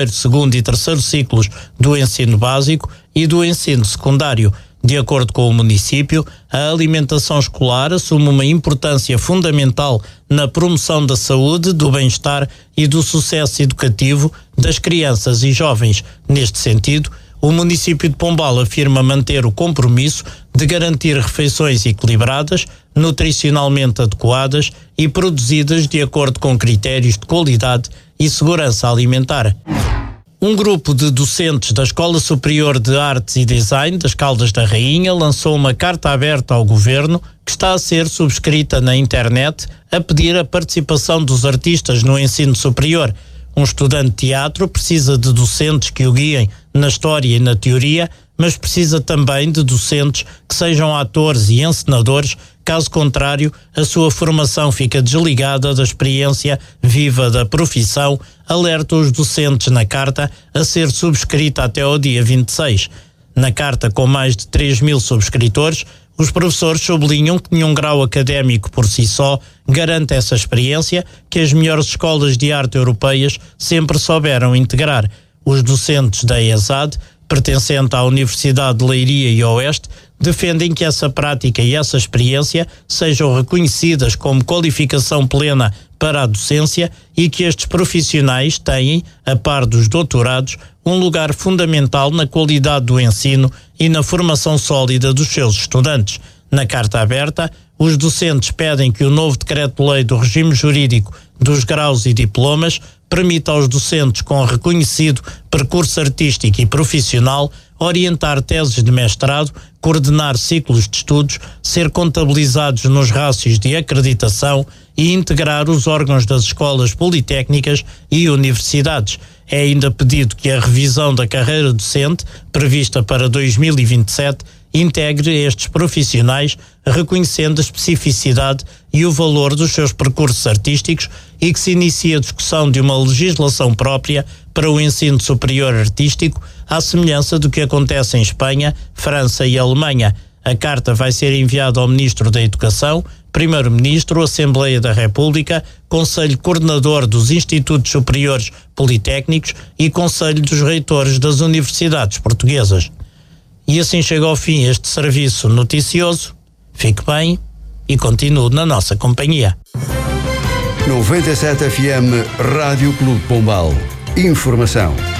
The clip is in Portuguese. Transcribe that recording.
segundo e terceiro ciclos do ensino básico e do ensino secundário. De acordo com o município, a alimentação escolar assume uma importância fundamental na promoção da saúde, do bem-estar e do sucesso educativo das crianças e jovens. Neste sentido, o município de Pombal afirma manter o compromisso de garantir refeições equilibradas, nutricionalmente adequadas e produzidas de acordo com critérios de qualidade e segurança alimentar. Um grupo de docentes da Escola Superior de Artes e Design das Caldas da Rainha lançou uma carta aberta ao governo que está a ser subscrita na internet a pedir a participação dos artistas no ensino superior. Um estudante de teatro precisa de docentes que o guiem na história e na teoria, mas precisa também de docentes que sejam atores e encenadores. Caso contrário, a sua formação fica desligada da experiência viva da profissão, alerta os docentes na carta a ser subscrita até ao dia 26. Na carta, com mais de 3.000 subscritores, os professores sublinham que nenhum grau académico por si só garante essa experiência que as melhores escolas de arte europeias sempre souberam integrar. Os docentes da ESAD, pertencente à Universidade de Leiria e Oeste, defendem que essa prática e essa experiência sejam reconhecidas como qualificação plena para a docência e que estes profissionais têm, a par dos doutorados, um lugar fundamental na qualidade do ensino e na formação sólida dos seus estudantes. Na carta aberta, os docentes pedem que o novo decreto-lei do regime jurídico dos graus e diplomas permita aos docentes com reconhecido percurso artístico e profissional orientar teses de mestrado, coordenar ciclos de estudos, ser contabilizados nos rácios de acreditação e integrar os órgãos das escolas politécnicas e universidades. É ainda pedido que a revisão da carreira docente, prevista para 2027, integre estes profissionais, reconhecendo a especificidade e o valor dos seus percursos artísticos e que se inicie a discussão de uma legislação própria para o ensino superior artístico, à semelhança do que acontece em Espanha, França e Alemanha. A carta vai ser enviada ao Ministro da Educação, Primeiro-Ministro, Assembleia da República, Conselho Coordenador dos Institutos Superiores Politécnicos e Conselho dos Reitores das Universidades Portuguesas. E assim chega ao fim este serviço noticioso. Fique bem e continue na nossa companhia. 97 FM Rádio Clube Pombal. Informação.